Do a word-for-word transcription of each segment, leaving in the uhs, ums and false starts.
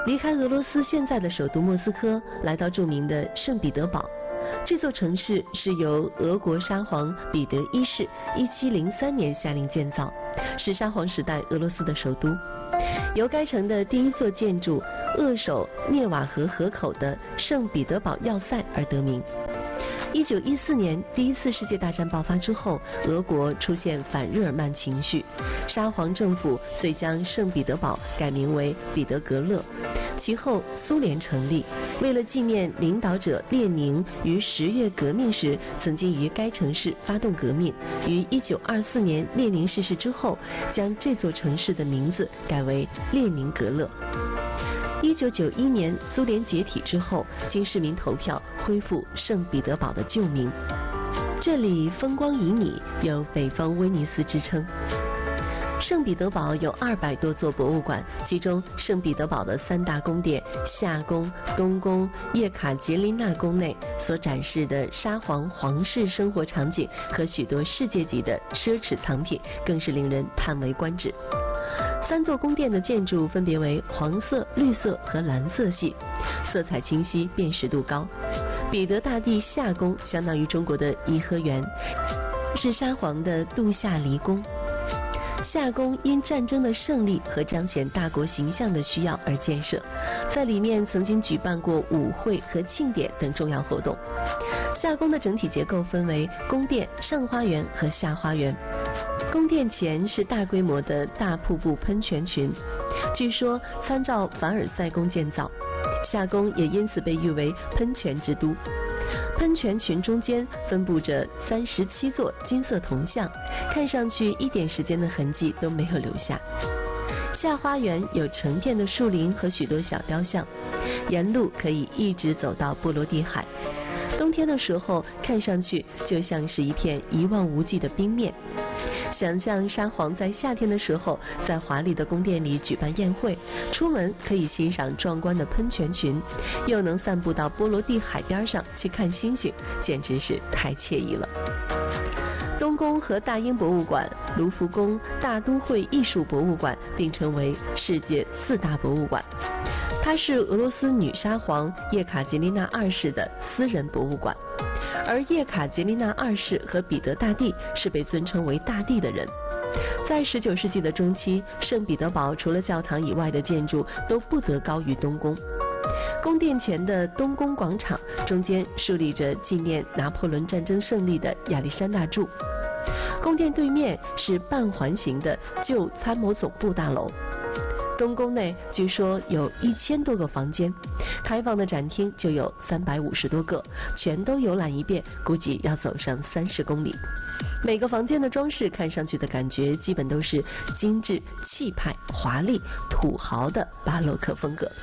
离开俄罗斯现在的首都莫斯科，来到著名的圣彼得堡。这座城市是由俄国沙皇彼得一世一七零三年下令建造，是沙皇时代俄罗斯的首都。由该城的第一座建筑扼守涅瓦河河口的圣彼得堡要塞而得名。一九一四年，第一次世界大战爆发之后，俄国出现反日耳曼情绪，沙皇政府遂将圣彼得堡改名为彼得格勒。其后，苏联成立，为了纪念领导者列宁于十月革命时曾经于该城市发动革命，于一九二四年列宁逝世之后，将这座城市的名字改为列宁格勒。一九九一年，苏联解体之后，经市民投票恢复圣彼得堡的旧名。这里风光旖旎，有北方威尼斯之称。圣彼得堡有二百多座博物馆，其中圣彼得堡的三大宫殿夏宫、东宫、叶卡捷琳娜宫内所展示的沙皇皇室生活场景和许多世界级的奢侈藏品，更是令人叹为观止。三座宫殿的建筑分别为黄色、绿色和蓝色系，色彩清晰，辨识度高。彼得大帝夏宫相当于中国的颐和园，是沙皇的度夏离宫。夏宫因战争的胜利和彰显大国形象的需要而建设，在里面曾经举办过舞会和庆典等重要活动。夏宫的整体结构分为宫殿、上花园和下花园。宫殿前是大规模的大瀑布喷泉群，据说参照凡尔赛宫建造，夏宫也因此被誉为喷泉之都。喷泉群中间分布着三十七座金色铜像，看上去一点时间的痕迹都没有留下。下花园有成片的树林和许多小雕像，沿路可以一直走到波罗的海。冬天的时候，看上去就像是一片一望无际的冰面。想象沙皇在夏天的时候，在华丽的宫殿里举办宴会，出门可以欣赏壮观的喷泉群，又能散步到波罗的海边上去看星星，简直是太惬意了。东宫和大英博物馆、卢浮宫、大都会艺术博物馆并称为世界四大博物馆。它是俄罗斯女沙皇叶卡捷琳娜二世的私人博物馆，而叶卡捷琳娜二世和彼得大帝是被尊称为大帝的人。在十九世纪的中期，圣彼得堡除了教堂以外的建筑都不得高于东宫。宫殿前的东宫广场中间竖立着纪念拿破仑战争胜利的亚历山大柱，宫殿对面是半环形的旧参谋总部大楼。东宫内据说有一千多个房间，开放的展厅就有三百五十多个，全都游览一遍，估计要走上三十公里。每个房间的装饰看上去的感觉基本都是精致、气派、华丽、土豪的巴洛克风格。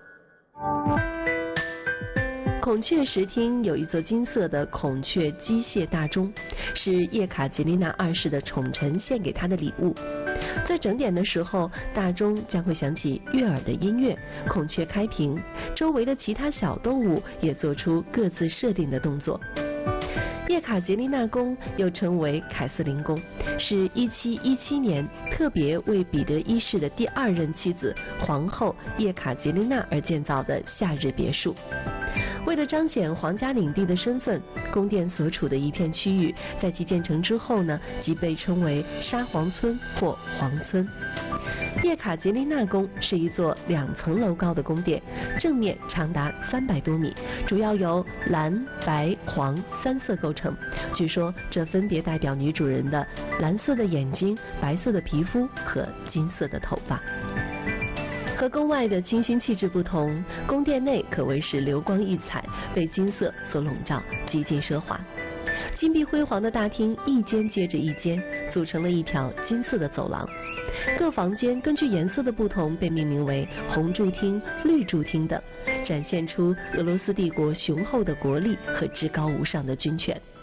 孔雀石厅有一座金色的孔雀机械大钟，是叶卡捷琳娜二世的宠臣献给她的礼物。在整点的时候，大钟将会响起悦耳的音乐，孔雀开屏，周围的其他小动物也做出各自设定的动作。叶卡捷琳娜宫又称为凯瑟琳宫，是一七一七年特别为彼得一世的第二任妻子皇后叶卡捷琳娜而建造的夏日别墅。为了彰显皇家领地的身份，宫殿所处的一片区域在其建成之后呢，即被称为沙皇村或皇村。叶卡捷琳娜宫是一座两层楼高的宫殿，正面长达三百多米，主要由蓝、白、黄三色构成。据说这分别代表女主人的蓝色的眼睛、白色的皮肤和金色的头发。和宫外的清新气质不同，宫殿内可谓是流光溢彩，被金色所笼罩，极尽奢华。金碧辉煌的大厅一间接着一间，组成了一条金色的走廊。各房间根据颜色的不同被命名为红柱厅、绿柱厅等，展现出俄罗斯帝国雄厚的国力和至高无上的军权。